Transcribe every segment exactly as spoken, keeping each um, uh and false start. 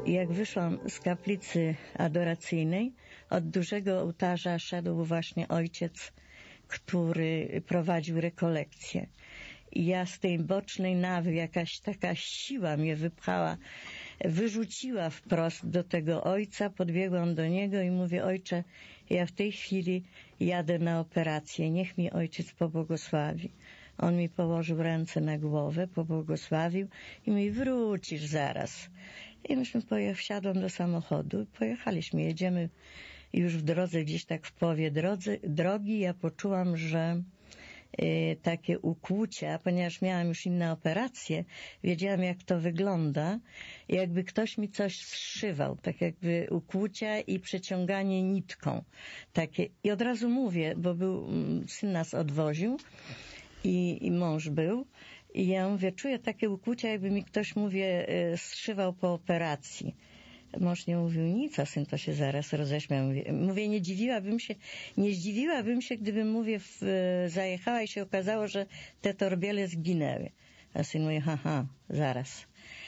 I jak wyszłam z kaplicy adoracyjnej, od dużego ołtarza szedł właśnie ojciec, który prowadził rekolekcję. I ja z tej bocznej nawy, jakaś taka siła mnie wypchała, wyrzuciła wprost do tego ojca, podbiegłam do niego i mówię: ojcze, ja w tej chwili jadę na operację, niech mi ojciec pobłogosławi. On mi położył ręce na głowę, pobłogosławił i mówi: wrócisz zaraz. I myśmy pojechali, wsiadłam do samochodu i pojechaliśmy. Jedziemy już w drodze, gdzieś tak w połowie drodzy, drogi. Ja poczułam, że y, takie ukłucia, ponieważ miałam już inne operacje, wiedziałam, jak to wygląda. I jakby ktoś mi coś zszywał, tak jakby ukłucia i przeciąganie nitką. Takie. I od razu mówię, bo był, syn nas odwoził i, i mąż był. I ja mówię, czuję takie ukłucia, jakby mi ktoś, mówię, zszywał po operacji. Mąż nie mówił nic, a syn to się zaraz roześmiał. Mówię, mówię nie dziwiłabym się, nie zdziwiłabym się, gdybym, mówię, w, zajechała i się okazało, że te torbiele zginęły. A syn mówi: haha, zaraz.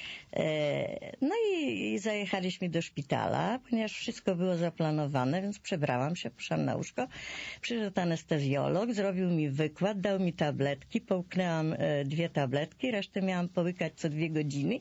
E, no i, i zajechaliśmy do szpitala, ponieważ wszystko było zaplanowane, więc przebrałam się, poszłam na łóżko. Przyszedł anestezjolog, zrobił mi wykład, dał mi tabletki, połknęłam e, dwie tabletki, resztę miałam połykać co dwie godziny.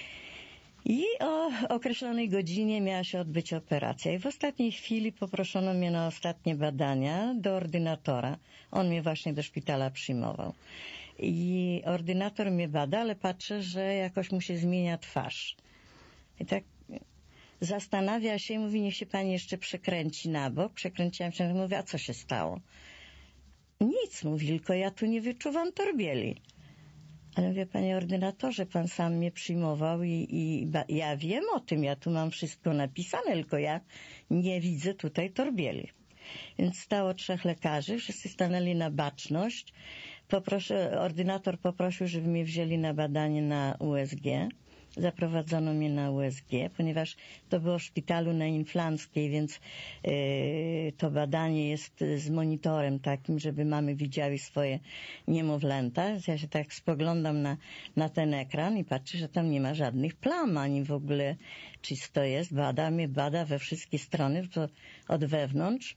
I o określonej godzinie miała się odbyć operacja. I w ostatniej chwili poproszono mnie na ostatnie badania do ordynatora. On mnie właśnie do szpitala przyjmował. I ordynator mnie bada, ale patrzę, że jakoś mu się zmienia twarz. I tak zastanawia się i mówi: niech się pani jeszcze przekręci na bok. Przekręciłam się i mówię: a co się stało? Nic, mówi, tylko ja tu nie wyczuwam torbieli. Ale mówię: panie ordynatorze, pan sam mnie przyjmował i, i ba, ja wiem o tym, ja tu mam wszystko napisane, tylko ja nie widzę tutaj torbieli. Więc stało trzech lekarzy, wszyscy stanęli na baczność. Poproszę, ordynator poprosił, żeby mnie wzięli na badanie na U S G. Zaprowadzono mnie na U S G, ponieważ to było w szpitalu na Inflanckiej, więc yy, to badanie jest z monitorem takim, żeby mamy widziały swoje niemowlęta. Więc ja się tak spoglądam na, na ten ekran i patrzę, że tam nie ma żadnych plam, ani w ogóle czysto jest. Bada mnie, bada we wszystkie strony, to od wewnątrz.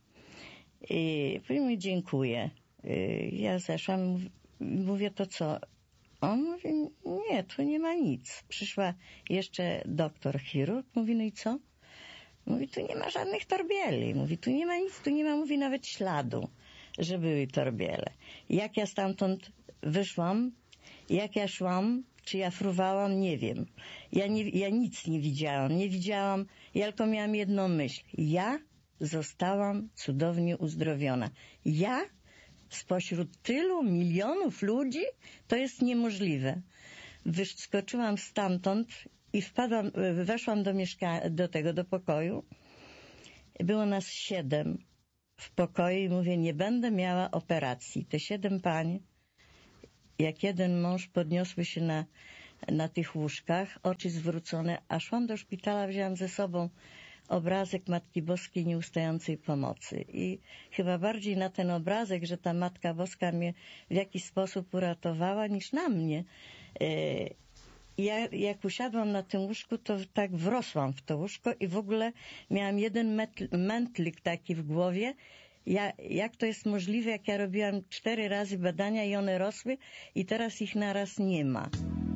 I mówi: dziękuję. Yy, ja zeszłam, mówię: to co? On mówi: nie, tu nie ma nic. Przyszła jeszcze doktor chirurg, mówi: no i co? Mówi: tu nie ma żadnych torbieli. Mówi: tu nie ma nic, tu nie ma, mówi, nawet śladu, że były torbiele. Jak ja stamtąd wyszłam, jak ja szłam, czy ja fruwałam, nie wiem. Ja, nie, ja nic nie widziałam, nie widziałam, ja tylko miałam jedną myśl. Ja zostałam cudownie uzdrowiona. Ja spośród tylu milionów ludzi? To jest niemożliwe. Wyskoczyłam stamtąd i wpadłam, weszłam do mieszka- do tego, do pokoju. Było nas siedem w pokoju i mówię: nie będę miała operacji. Te siedem pań, jak jeden mąż, podniosły się na, na tych łóżkach, oczy zwrócone, a szłam do szpitala, wzięłam ze sobą obrazek Matki Boskiej Nieustającej Pomocy. I chyba bardziej na ten obrazek, że ta Matka Boska mnie w jakiś sposób uratowała, niż na mnie. Ja, jak usiadłam na tym łóżku, to tak wrosłam w to łóżko i w ogóle miałam jeden metl, mętlik taki w głowie. Ja, jak to jest możliwe, jak ja robiłam cztery razy badania i one rosły i teraz ich naraz nie ma.